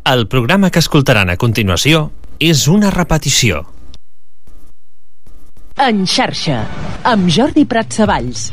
El programa que escoltaran a continuació és una repetició. En xarxa, amb Jordi Pratsavalls.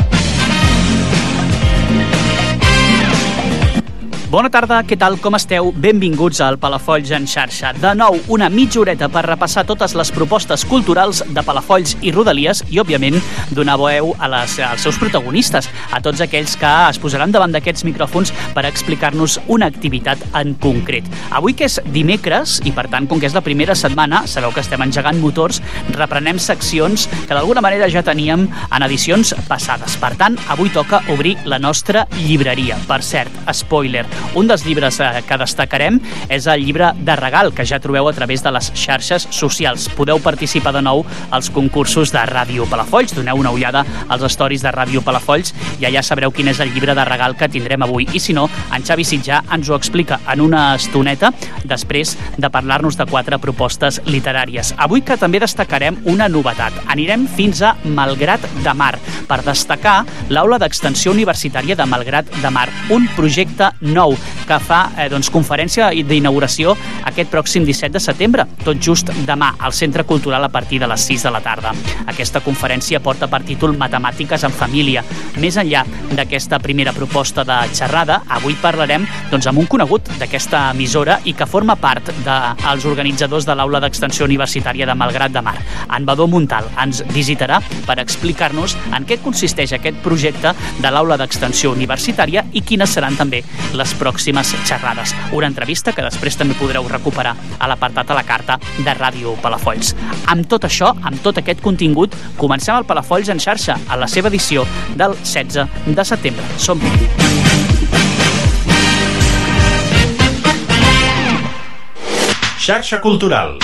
Bona tarda, què tal, com esteu? Benvinguts al Palafolls en xarxa. De nou, una mitja horeta per repassar totes les propostes culturals de Palafolls i Rodalies i, òbviament, donar veu als seus protagonistes, a tots aquells que es posaran davant d'aquests micròfons per explicar-nos una activitat en concret. Avui, que és dimecres, i per tant, com que és la primera setmana, sabeu que estem engegant motors, reprenem seccions que d'alguna manera ja teníem en edicions passades. Per tant, avui toca obrir la nostra llibreria. Per cert, spoiler, un dels llibres que destacarem és el llibre de regal, que ja trobeu a través de les xarxes socials. Podeu participar de nou als concursos de Ràdio Palafolls. Doneu una ullada als stories de Ràdio Palafolls i allà sabreu quin és el llibre de regal que tindrem avui. I si no, en Xavi Sitjà ens ho explica en una estoneta després de parlar-nos de 4 propostes literàries. Avui que també destacarem una novetat. Anirem fins a Malgrat de Mar per destacar l'aula d'extensió universitària de Malgrat de Mar, un projecte nou que fa conferència d'inauguració aquest pròxim 17 de setembre, tot just demà, al Centre Cultural a partir de les 6 de la tarda. Aquesta conferència porta per títol Matemàtiques en família. Més enllà d'aquesta primera proposta de xerrada, avui parlarem amb un conegut d'aquesta emissora i que forma part dels organitzadors de l'aula d'extensió universitària de Malgrat de Mar. En Badó Montal ens visitarà per explicar-nos en què consisteix aquest projecte de l'aula d'extensió universitària i quines seran també les pròximes xerrades. Una entrevista que després també podreu recuperar a l'apartat a la carta de Ràdio Palafolls. Amb tot això, amb tot aquest contingut, comencem el Palafolls en xarxa a la seva edició del 16 de setembre. Som-hi! Xarxa Cultural.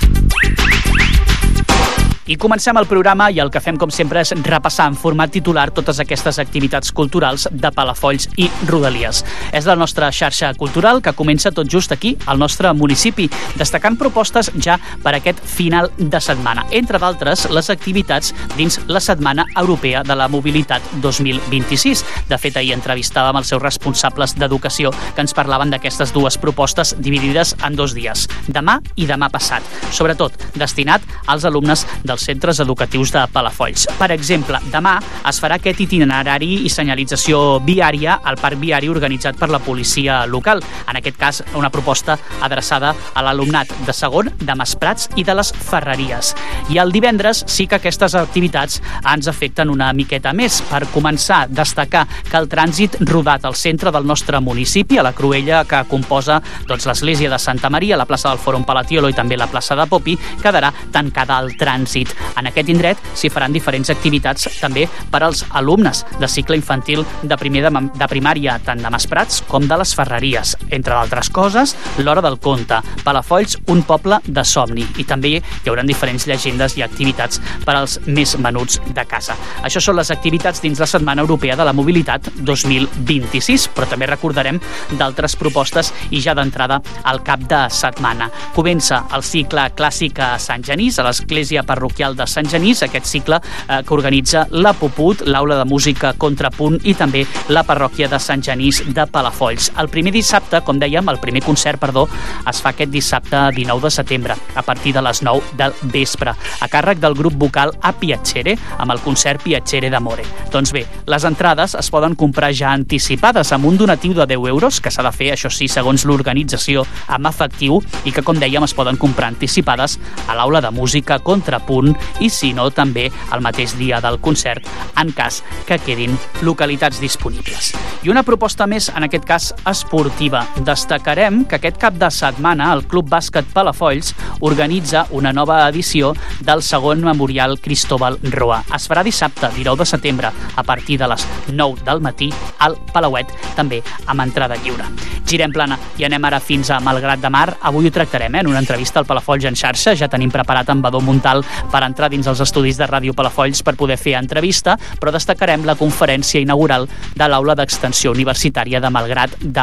I comencem el programa i el que fem, com sempre, és repassar en format titular totes aquestes activitats culturals de Palafolls i Rodalies. És la nostra xarxa cultural que comença tot just aquí, al nostre municipi, destacant propostes ja per aquest final de setmana. Entre d'altres, les activitats dins la Setmana Europea de la Mobilitat 2026. De fet, ahir entrevistàvem els seus responsables d'educació que ens parlaven d'aquestes dues propostes dividides en 2 dies, demà i demà passat, sobretot destinat als alumnes dels centres educatius de Palafolls. Per exemple, demà es farà aquest itinerari i senyalització viària al parc viari organitzat per la policia local. En aquest cas, una proposta adreçada a l'alumnat de segon, de Masprats i de les Ferreries. I el divendres sí que aquestes activitats ens afecten una miqueta més. Per començar, destacar que el trànsit rodat al centre del nostre municipi, a la Cruïlla que composa l'església de Santa Maria, la plaça del Fòrum Palatiolo i també la plaça de Popi, quedarà tancada al trànsit. En aquest indret s'hi faran diferents activitats també per als alumnes de cicle infantil de primària, tant de Masprats com de les Ferreries. Entre d'altres coses, l'Hora del Conte, Palafolls, un poble de somni, i també hi haurà diferents llegendes i activitats per als més menuts de casa. Això són les activitats dins la Setmana Europea de la Mobilitat 2026, però també recordarem d'altres propostes i ja d'entrada al cap de setmana. Comença el cicle clàssic a Sant Genís, a l'església parroquial de Sant Genís, aquest cicle que organitza la Puput, l'Aula de Música Contrapunt i també la parròquia de Sant Genís de Palafolls. El primer concert, es fa aquest dissabte 19 de setembre, a partir de les 9 del vespre, a càrrec del grup vocal A Piacere, amb el concert Piacere d'Amore. Doncs bé, les entrades es poden comprar ja anticipades amb un donatiu de 10 euros, que s'ha de fer, això sí, segons l'organització, amb efectiu, i que, com dèiem, es poden comprar anticipades a l'Aula de Música Contrapunt i, si no, també el mateix dia del concert, en cas que quedin localitats disponibles. I una proposta més, en aquest cas esportiva. Destacarem que aquest cap de setmana el Club Bàsquet Palafolls organitza una nova edició del segon Memorial Cristóbal Roa. Es farà dissabte, 19 de setembre, a partir de les 9 del matí, al Palauet, també amb entrada lliure. Girem plana i anem ara fins a Malgrat de Mar. Avui ho tractarem en una entrevista al Palafolls en xarxa. Ja tenim preparat en Badó Montal per entrar dins els estudis de Ràdio Palafolls per poder fer entrevista, però destacarem la conferència inaugural de l'Aula d'Extensió Universitària de Malgrat de Mar.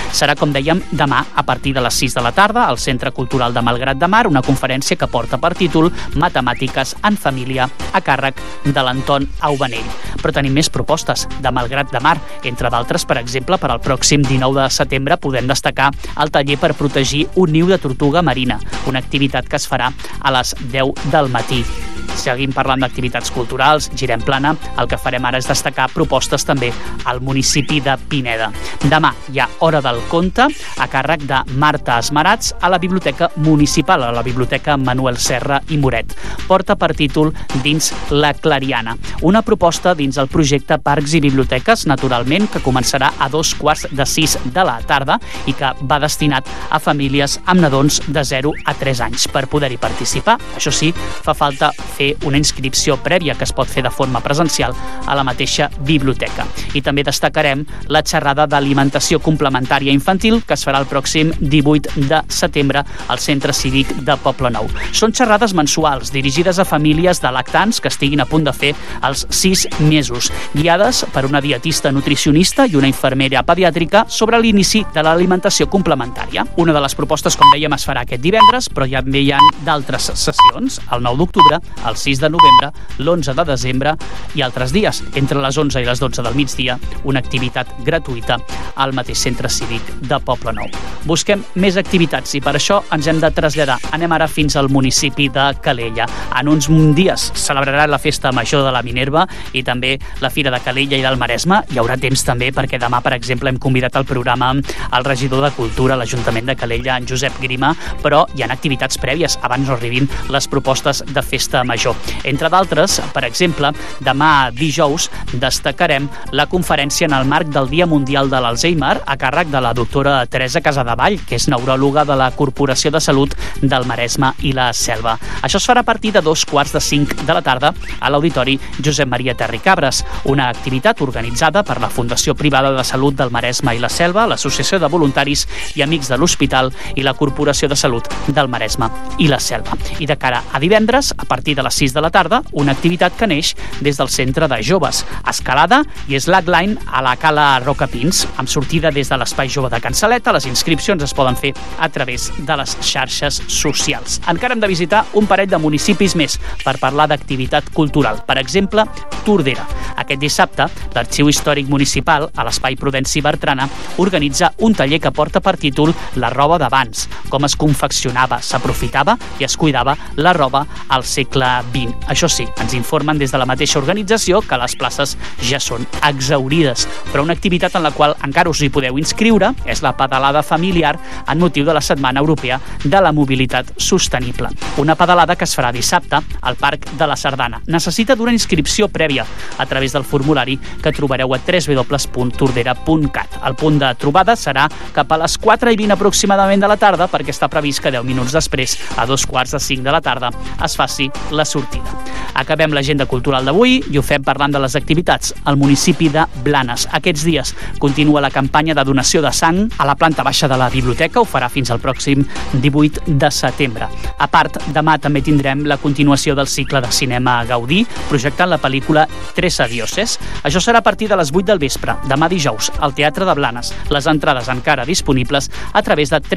Serà, com dèiem, demà a partir de les 6 de la tarda al Centre Cultural de Malgrat de Mar, una conferència que porta per títol Matemàtiques en família, a càrrec de l'Anton Aubanell. Però tenim més propostes de Malgrat de Mar. Entre d'altres, per exemple, per al pròxim 19 de setembre podem destacar el taller per protegir un niu de tortuga marina, una activitat que es farà a les 10 del matí. Seguim parlant d'activitats culturals, girem plana. El que farem ara és destacar propostes també al municipi de Pineda. Demà hi ha Hora del Conte a càrrec de Marta Esmerats a la Biblioteca Municipal, a la Biblioteca Manuel Serra i Moret. Porta per títol Dins la Clariana, una proposta dins el projecte Parcs i Biblioteques, naturalment, que començarà a 2:45 de la tarda i que va destinat a famílies amb nadons de 0 a 3 anys. Per poder-hi participar, això sí, fa falta fer una inscripció prèvia que es pot fer de forma presencial a la mateixa biblioteca. I també destacarem la xerrada d'alimentació complementària infantil que es farà el pròxim 18 de setembre al Centre Cívic de Poblenou. Són xerrades mensuals dirigides a famílies de lactants que estiguin a punt de fer els 6 mesos, guiades per una dietista nutricionista i una infermera pediàtrica sobre l'inici de l'alimentació complementària. Una de les propostes, com dèiem, es farà aquest divendres, però ja hi ha d'altres sessions, el 9 d'octubre, el 6 de novembre, l'11 de desembre i altres dies, entre les 11 i les 12 del migdia, una activitat gratuïta al mateix Centre Cívic de Poblenou. Busquem més activitats i per això ens hem de traslladar. Anem ara fins al municipi de Calella. En uns dies celebrarà la Festa Major de la Minerva i també la Fira de Calella i del Maresme. Hi haurà temps també perquè demà, per exemple, hem convidat al programa el regidor de Cultura a l'Ajuntament de Calella, en Josep Grima, però hi ha activitats prèvies abans no arribin les propostes de Festa Major. Entre d'altres, per exemple, demà dijous destacarem la conferència en el marc del Dia Mundial de l'Alzheimer a càrrec de la doctora Teresa Casadevall, que és neuròloga de la Corporació de Salut del Maresme i la Selva. Això es farà a partir de 4:45 de la tarda a l'Auditori Josep Maria Terri Cabres, una activitat organitzada per la Fundació Privada de Salut del Maresme i la Selva, l'Associació de Voluntaris i Amics de l'Hospital i la Corporació de Salut del Maresme i la Selva. I de cara a divendres, a partir de les 6 de la tarda, una activitat que neix des del Centre de Joves, escalada i slackline a la Cala Rocapins, amb sortida des de l'Espai Jove de Can Saleta. Les inscripcions es poden fer a través de les xarxes socials. Encara hem de visitar un parell de municipis més per parlar d'activitat cultural. Per exemple, Tordera. Aquest dissabte, l'Arxiu Històric Municipal, a l'Espai Prudenci Bertrana, organitza un taller que porta per títol La roba d'abans, com es confeccionava, s'aprofitava i es cuidava la roba al segle XX. Això sí, ens informen des de la mateixa organització que les places ja són exhaurides, però una activitat en la qual encara us hi podeu inscriure és la pedalada familiar en motiu de la Setmana Europea de la Mobilitat Sostenible. Una pedalada que es farà dissabte al Parc de la Sardana. Necessita d'una inscripció prèvia a través del formulari que trobareu a www.tordera.cat. El punt de trobada serà cap a les 4:20 aproximadament de la tarda, perquè està previst que 10 minuts després, a 4:45 de la tarda, es faci la sortida. Acabem l'agenda cultural d'avui i ho fem parlant de les activitats al municipi de Blanes. Aquests dies continua la campanya de donació de sang a la planta baixa de la biblioteca. Ho farà fins al pròxim 18 de setembre. A part, demà també tindrem la continuació del cicle de cinema Gaudí, projectant la pel·lícula Tres Adioses. Això serà a partir de les 8 del vespre, demà dijous, al Teatre de Blanes. Les entrades encara disponibles a través de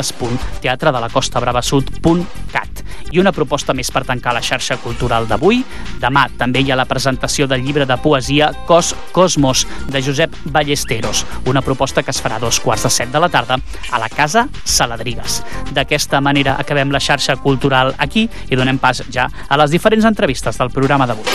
www.teatredalacostabravasud.cat. I una proposta més per tancar la xarxa cultural d'avui. Demà també hi ha la presentació del llibre de poesia Cos Cosmos, de Josep Ballesteros, una proposta que es farà a 2:15 de la tarda a la Casa Saladrigues. D'aquesta manera acabem la xarxa cultural aquí i donem pas ja a les diferents entrevistes del programa d'avui.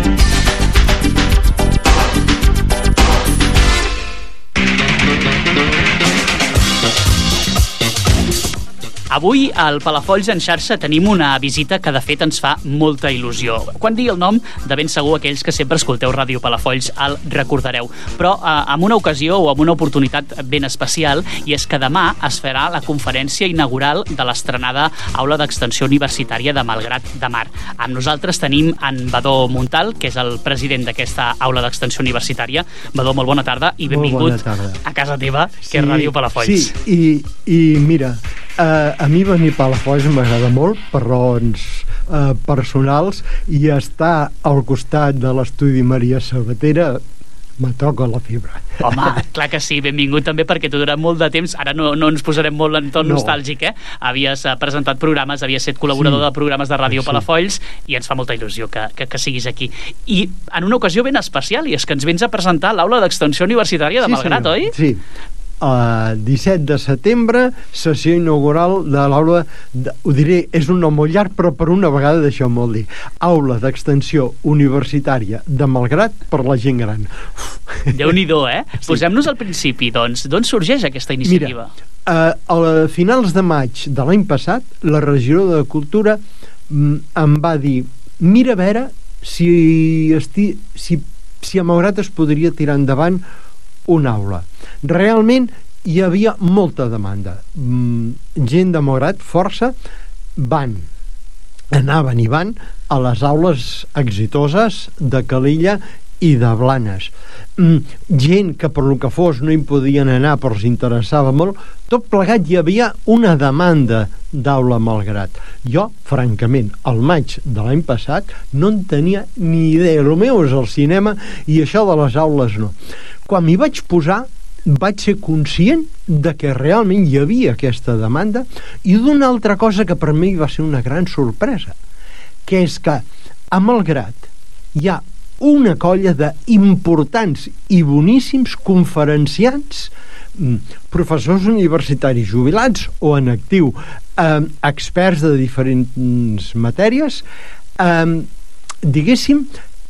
Avui al Palafolls en xarxa tenim una visita que de fet ens fa molta il·lusió. Quan digui el nom, de ben segur aquells que sempre escolteu Ràdio Palafolls el recordareu. Però amb una ocasió o amb una oportunitat ben especial, i és que demà es farà la conferència inaugural de l'estrenada Aula d'Extensió Universitària de Malgrat de Mar. Amb nosaltres tenim en Badó Montal, que és el president d'aquesta Aula d'Extensió Universitària. Badó, molt bona tarda i benvingut a casa teva, que és Ràdio Palafolls. Sí, i mira, a mi venir a Palafolls m'agrada molt per raons personals, i estar al costat de l'estudi Maria Sabatera me toca la fibra. Home, clar que sí, benvingut també, perquè tu durant molt de temps, ara no ens posarem molt en tot nostàlgic, havies presentat programes, havies estat col·laborador de programes de Ràdio Palafolls, i ens fa molta il·lusió que siguis aquí. I en una ocasió ben especial, i és que ens vens a presentar l'aula d'extensió universitària de Malgrat, oi? Sí, 17 de setembre, sessió inaugural de l'aula, ho diré, és un nom molt llarg, però per una vegada deixeu-me'l dir, aula d'extensió universitària de Malgrat per la gent gran. Déu-n'hi-do, Sí. Posem-nos al principi, doncs, d'on sorgeix aquesta iniciativa? Mira, a finals de maig de l'any passat, la regidora de Cultura em va dir, mira a veure si a Malgrat es podria tirar endavant una aula. Realment hi havia molta demanda. Gent de Malgrat, força, anaven i van a les aules exitoses de Calella i de Blanes. Gent que per lo que fos no hi podien anar però els interessava molt. Tot plegat hi havia una demanda d'aula a Malgrat. Jo, francament, al maig de l'any passat no en tenia ni idea. El meu és el cinema i això de les aules no. Quan m'hi vaig posar vaig ser conscient de que realment hi havia aquesta demanda i d'una altra cosa que per mi va ser una gran sorpresa, que és que a Malgrat hi ha una colla d'importants i boníssims conferenciants, professors universitaris jubilats o en actiu, experts de diferents matèries, diguéssim,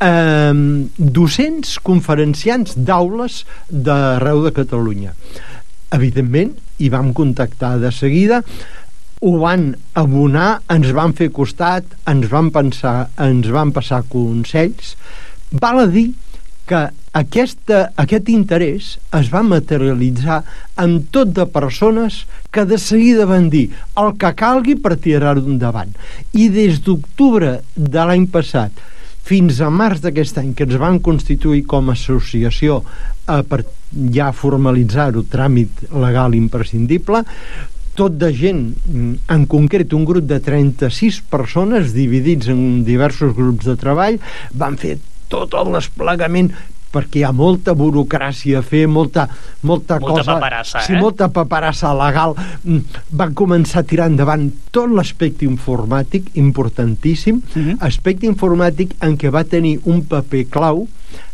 docents, conferenciants d'aules d'arreu de Catalunya. Evidentment, hi vam contactar de seguida, ho van abonar, ens van fer costat, ens van passar consells. Val a dir que aquest interès es va materialitzar en tot de persones que de seguida van dir el que calgui per tirar-ho endavant. I des d'octubre de l'any passat fins a març d'aquest any, que ens van constituir com a associació per ja formalitzar-ho, tràmit legal imprescindible, tot de gent, en concret un grup de 36 persones dividits en diversos grups de treball, van fer tot el desplegament perquè hi ha molta burocràcia a fer, molta cosa, paperassa, molta paperassa legal. Van començar a tirar endavant tot l'aspecte informàtic, importantíssim, aspecte informàtic en què va tenir un paper clau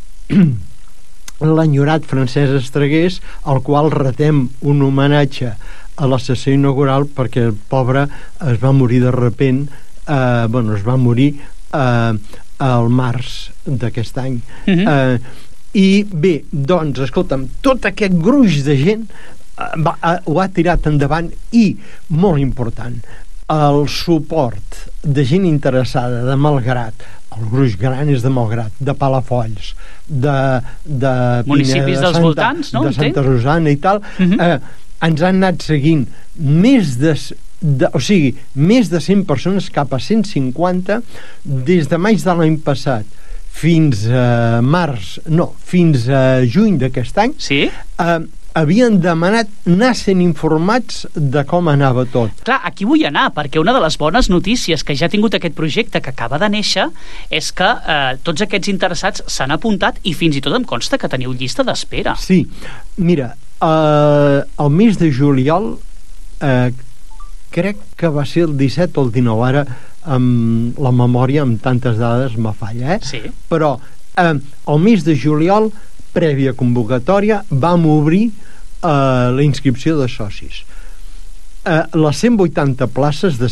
l'enyorat Francesc Estregués, al qual retem un homenatge a la sessió inaugural perquè el pobre es va morir de repent, es va morir al març d'aquest any. I bé, doncs, escolta'm, tot aquest gruix de gent ho ha tirat endavant i, molt important, el suport de gent interessada de Malgrat, el gruix gran és de Malgrat, de Palafolls, de municipis dels voltants, no? De Santa Rosana i tal, ens han anat seguint més de 100 persones, cap a 150, des de maig de l'any passat fins a fins a juny d'aquest any, havien demanat anar sent informats de com anava tot. Clar, aquí vull anar, perquè una de les bones notícies que ja ha tingut aquest projecte que acaba de néixer és que tots aquests interessats s'han apuntat i fins i tot em consta que teniu llista d'espera. Sí, mira, el mes de juliol crec que va ser el 17 o el 19, ara amb la memòria amb tantes dades me falla, Sí. Però el mes de juliol, prèvia convocatòria, vam obrir la inscripció de socis. Les 180 places de